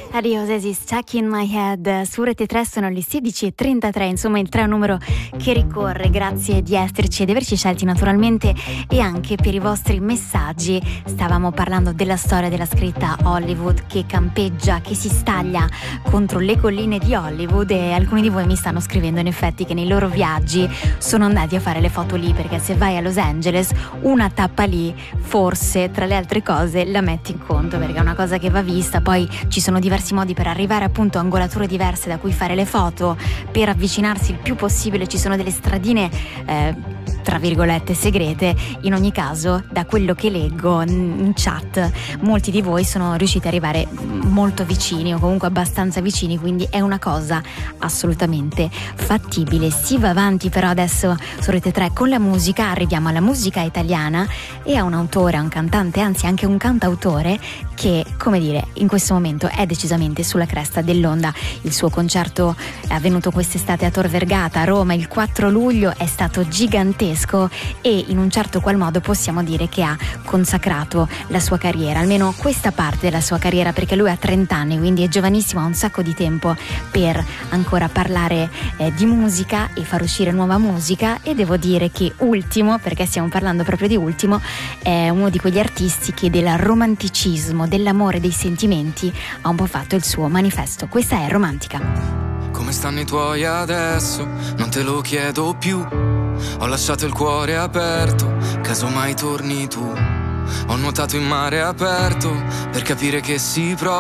Adios is stuck in my head. Su Rete 3 sono le 16:33, insomma il 3 è un numero che ricorre. Grazie di esserci e di averci scelti naturalmente e anche per i vostri messaggi. Stavamo parlando della storia della scritta Hollywood che campeggia, che si staglia contro le colline di Hollywood, e alcuni di voi mi stanno scrivendo in effetti che nei loro viaggi sono andati a fare le foto lì, perché se vai a Los Angeles una tappa lì forse tra le altre cose la metti in conto, perché è una cosa che va vista. Poi ci sono diversi modi per arrivare appunto a angolature diverse da cui fare le foto, per avvicinarsi il più possibile. Ci sono delle stradine tra virgolette segrete. In ogni caso, da quello che leggo in chat, molti di voi sono riusciti ad arrivare molto vicini o comunque abbastanza vicini, quindi è una cosa assolutamente fattibile. Si va avanti però adesso su Rete 3 con la musica. Arriviamo alla musica italiana e a un autore, a un cantante, anzi anche un cantautore che, come dire, in questo momento è decisamente sulla cresta dell'onda. Il suo concerto è avvenuto quest'estate a Tor Vergata, a Roma, il 4 luglio, è stato gigantesco e in un certo qual modo possiamo dire che ha consacrato la sua carriera, almeno questa parte della sua carriera, perché lui ha 30 anni, quindi è giovanissimo, ha un sacco di tempo per ancora parlare di musica e far uscire nuova musica. E devo dire che Ultimo, perché stiamo parlando proprio di Ultimo, è uno di quegli artisti che del romanticismo, dell'amore, dei sentimenti ha un po' fatto il suo manifesto. Questa è Romantica. Come stanno i tuoi adesso? Non te lo chiedo più. Ho lasciato il cuore aperto, casomai torni tu. Ho nuotato in mare aperto per capire che si prova